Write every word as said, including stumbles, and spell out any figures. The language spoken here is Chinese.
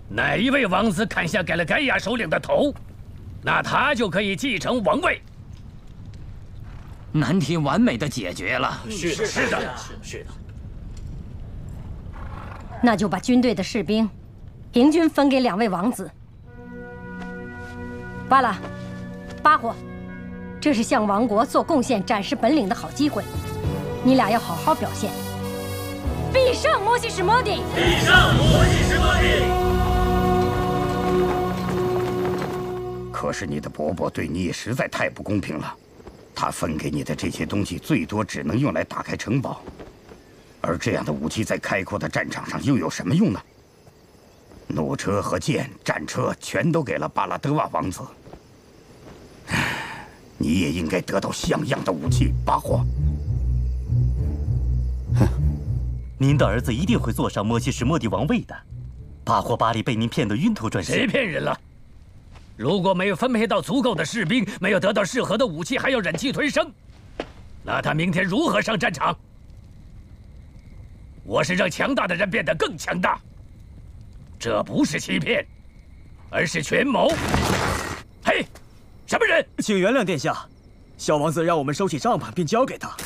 哪一位王子砍下盖勒盖亚首领的头，那他就可以继承王位。 难题完美的解决了。 是的，是的，是的。 那就把军队的士兵平均分给两位王子。巴拉，巴霍，这是向王国做贡献、展示本领的好机会，你俩要好好表现。必胜摩西史摩迪！ 必胜摩西史摩迪！ 可是你的伯伯对你也实在太不公平了，他分给你的这些东西最多只能用来打开城堡，而这样的武器在开阔的战场上又有什么用呢？弩车和剑、战车全都给了巴拉德瓦王子，你也应该得到像样的武器，巴霍。 哼，您的儿子一定会坐上摩西史莫蒂王位的。巴霍巴利被您骗得晕头转向。 谁骗人了？如果没有分配到足够的士兵，没有得到适合的武器，还要忍气吞声，那他明天如何上战场？我是让强大的人变得更强大。这不是欺骗，而是权谋。嘿，什么人？ 请原谅殿下，小王子让我们收起帐篷并交给他。